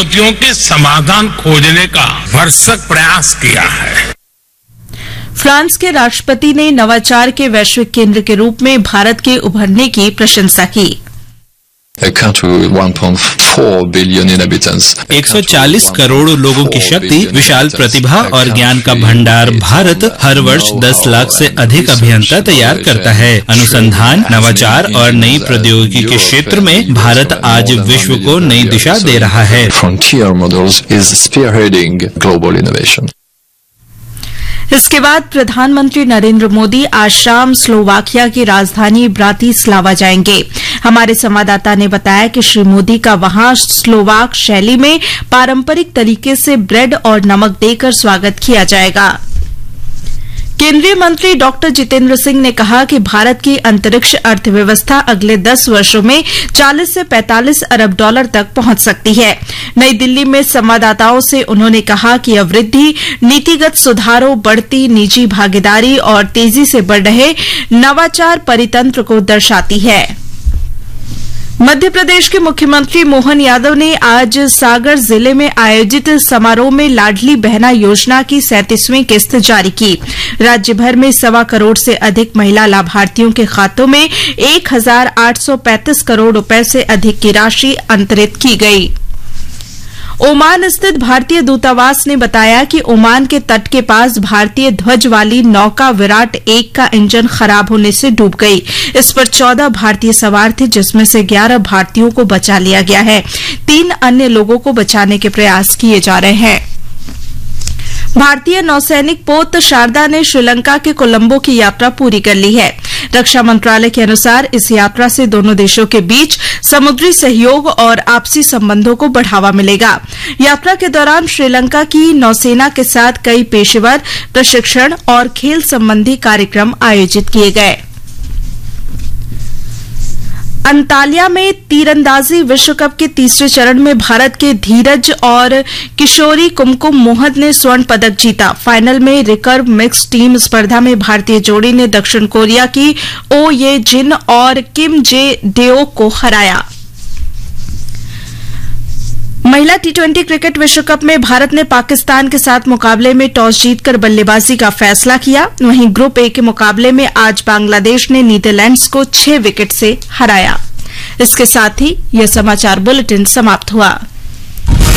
चुनौतियों के समाधान खोजने का भरसक प्रयास किया है। फ्रांस के राष्ट्रपति ने नवाचार के वैश्विक केंद्र के रूप में भारत के उभरने की प्रशंसा की। A country with 1.4 billion inhabitants. 140 crore लोगों की शक्ति, विशाल प्रतिभा और ज्ञान का भंडार। भारत हर वर्ष 10 लाख से अधिक अभियंता तैयार करता है। अनुसंधान, नवाचार और नई प्रौद्योगिकी के क्षेत्र में भारत आज विश्व को नई दिशा दे रहा है। Frontier Models is spearheading global innovation. इसके बाद प्रधानमंत्री नरेंद्र मोदी आज शाम स्लोवाकिया की राजधानी ब्रातिस्लावा जाएंगे। हमारे संवाददाता ने बताया कि श्री मोदी का वहां स्लोवाक शैली में पारंपरिक तरीके से ब्रेड और नमक देकर स्वागत किया जाएगा। केंद्रीय मंत्री डॉक्टर जितेंद्र सिंह ने कहा कि भारत की अंतरिक्ष अर्थव्यवस्था अगले 10 वर्षों में 40 से 45 अरब डॉलर तक पहुंच सकती है। नई दिल्ली में संवाददाताओं से उन्होंने कहा कि यह वृद्धि नीतिगत सुधारों, बढ़ती निजी भागीदारी और तेजी से बढ़ रहे नवाचार परितंत्र को दर्शाती है। मध्य प्रदेश के मुख्यमंत्री मोहन यादव ने आज सागर जिले में आयोजित समारोह में लाडली बहना योजना की 37वीं किस्त जारी की। राज्य भर में 1.25 करोड़ से अधिक महिला लाभार्थियों के खातों में 1,835 करोड़ रुपए से अधिक की राशि अंतरित की गई। ओमान स्थित भारतीय दूतावास ने बताया कि ओमान के तट के पास भारतीय ध्वज वाली नौका विराट 1 का इंजन खराब होने से डूब गई। इस पर 14 भारतीय सवार थे, जिसमें से 11 भारतीयों को बचा लिया गया है। 3 अन्य लोगों को बचाने के प्रयास किए जा रहे हैं। भारतीय नौसैनिक पोत शारदा ने श्रीलंका के कोलंबो की यात्रा पूरी कर ली है। रक्षा मंत्रालय के अनुसार इस यात्रा से दोनों देशों के बीच समुद्री सहयोग और आपसी संबंधों को बढ़ावा मिलेगा। यात्रा के दौरान श्रीलंका की नौसेना के साथ कई पेशेवर प्रशिक्षण और खेल संबंधी कार्यक्रम आयोजित किए गए। अंताल्या में तीरंदाजी विश्व कप के तीसरे चरण में भारत के धीरज और किशोरी कुमकुम मोहन ने स्वर्ण पदक जीता। फाइनल में रिकर्व मिक्स टीम स्पर्धा में भारतीय जोड़ी ने दक्षिण कोरिया की ओ ये जिन और किम जे डेओक को हराया। महिला टी20 क्रिकेट विश्व कप में भारत ने पाकिस्तान के साथ मुकाबले में टॉस जीतकर बल्लेबाजी का फैसला किया। वहीं ग्रुप ए के मुकाबले में आज बांग्लादेश ने नीदरलैंड्स को 6 विकेट से हराया। इसके साथ ही यह समाचार बुलेटिन समाप्त हुआ।